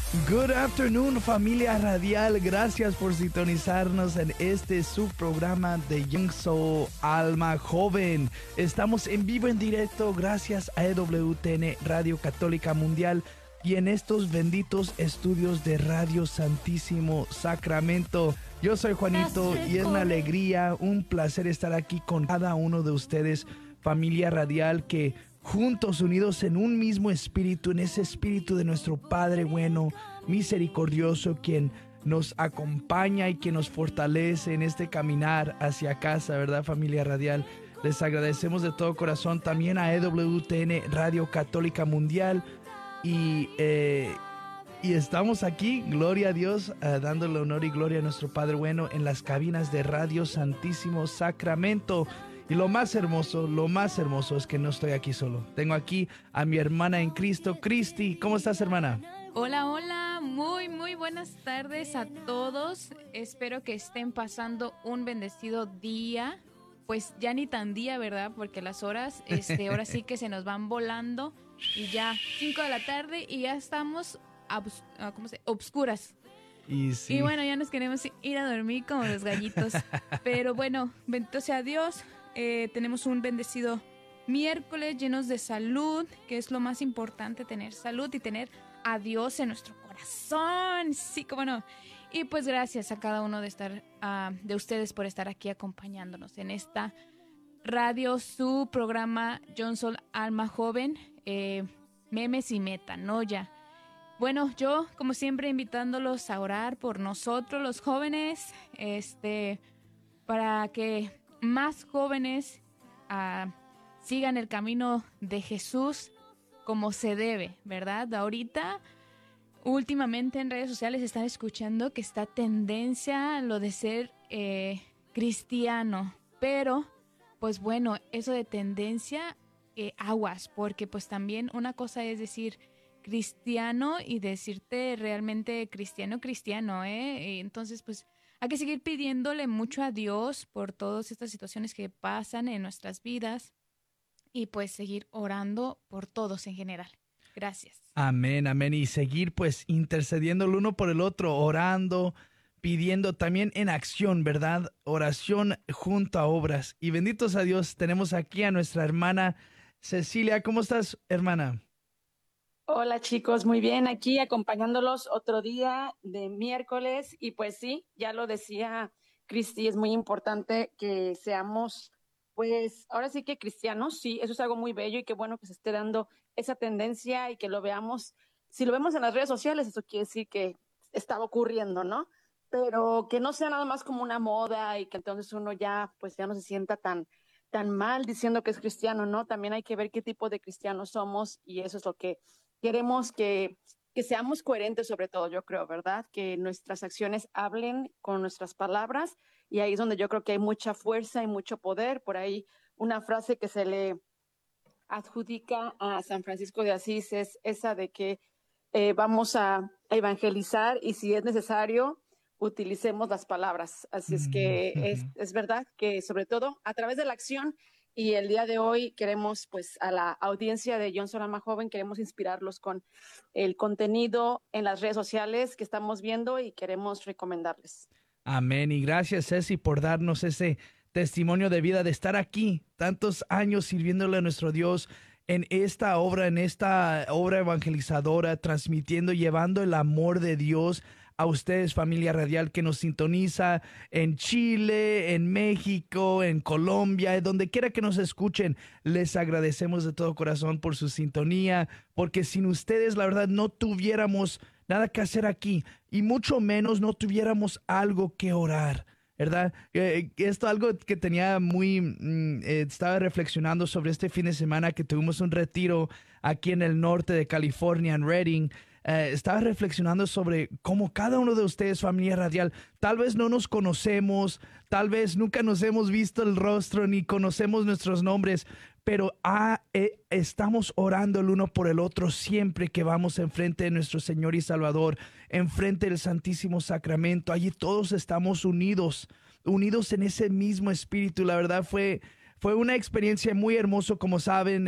Good afternoon, familia radial. Gracias por sintonizarnos en este subprograma de Young Soul Alma Joven. Estamos en vivo, en directo, gracias a EWTN Radio Católica Mundial y en estos benditos estudios de Radio Santísimo Sacramento. Yo soy Juanito y es una alegría, un placer estar aquí con cada uno de ustedes, familia radial, que juntos, unidos en un mismo espíritu, en ese espíritu de nuestro Padre bueno, misericordioso, quien nos acompaña y quien nos fortalece en este caminar hacia casa, ¿verdad, familia radial? Les agradecemos de todo corazón también a EWTN Radio Católica Mundial y estamos aquí, gloria a Dios, dándole honor y gloria a nuestro Padre bueno en las cabinas de Radio Santísimo Sacramento. Y lo más hermoso es que no estoy aquí solo. Tengo aquí a mi hermana en Cristo, Cristi. ¿Cómo estás, hermana? Hola, muy buenas tardes a todos. Espero que estén pasando un bendecido día. Pues ya ni tan día, ¿verdad? Porque las horas, ahora sí que se nos van volando. Y ya 5 de la tarde y ya estamos obscuras. Y sí. Y bueno, ya nos queremos ir a dormir como los gallitos. Pero bueno, bendito sea Dios. Tenemos un bendecido miércoles llenos de salud, que es lo más importante, tener salud y tener a Dios en nuestro corazón. Sí, cómo no. Y pues gracias a cada uno de ustedes por estar aquí acompañándonos en esta radio, su programa Young Soul Alma Joven, memes y metanoia. Bueno, yo como siempre invitándolos a orar por nosotros los jóvenes, para que más jóvenes sigan el camino de Jesús como se debe, ¿verdad? Ahorita, últimamente en redes sociales están escuchando que está tendencia lo de ser cristiano, pero pues bueno, eso de tendencia, aguas, porque pues también una cosa es decir cristiano y decirte realmente cristiano, entonces pues hay que seguir pidiéndole mucho a Dios por todas estas situaciones que pasan en nuestras vidas y pues seguir orando por todos en general. Gracias. Amén. Y seguir pues intercediendo el uno por el otro, orando, pidiendo también en acción, ¿verdad? Oración junto a obras. Y benditos a Dios, tenemos aquí a nuestra hermana Cecilia. ¿Cómo estás, hermana? Hola chicos, muy bien, aquí acompañándolos otro día de miércoles y pues sí, ya lo decía Cristi, es muy importante que seamos, pues ahora sí que cristianos, sí, eso es algo muy bello y qué bueno que se esté dando esa tendencia y que lo veamos, si lo vemos en las redes sociales, eso quiere decir que está ocurriendo, ¿no? Pero que no sea nada más como una moda y que entonces uno ya, pues ya no se sienta tan mal diciendo que es cristiano, ¿no? También hay que ver qué tipo de cristianos somos y eso es lo que queremos que seamos coherentes sobre todo, yo creo, ¿verdad? Que nuestras acciones hablen con nuestras palabras y ahí es donde yo creo que hay mucha fuerza y mucho poder. Por ahí una frase que se le adjudica a San Francisco de Asís es esa de que vamos a evangelizar y si es necesario, utilicemos las palabras. Así es que es verdad que sobre todo a través de la acción y el día de hoy queremos, pues, a la audiencia de Young Soul Alma Joven, queremos inspirarlos con el contenido en las redes sociales que estamos viendo y queremos recomendarles. Amén. Y gracias, Ceci, por darnos ese testimonio de vida, de estar aquí tantos años sirviéndole a nuestro Dios en esta obra evangelizadora, transmitiendo, llevando el amor de Dios a ustedes, familia radial que nos sintoniza en Chile, en México, en Colombia, donde quiera que nos escuchen. Les agradecemos de todo corazón por su sintonía, porque sin ustedes, la verdad, no tuviéramos nada que hacer aquí y mucho menos no tuviéramos algo que orar, ¿verdad? Esto es algo que tenía estaba reflexionando sobre este fin de semana que tuvimos un retiro aquí en el norte de California, en Redding. Estaba reflexionando sobre cómo cada uno de ustedes, familia radial, tal vez no nos conocemos, tal vez nunca nos hemos visto el rostro ni conocemos nuestros nombres, pero estamos orando el uno por el otro siempre que vamos enfrente de nuestro Señor y Salvador, enfrente del Santísimo Sacramento. Allí todos estamos unidos en ese mismo espíritu. La verdad fue una experiencia muy hermosa, como saben.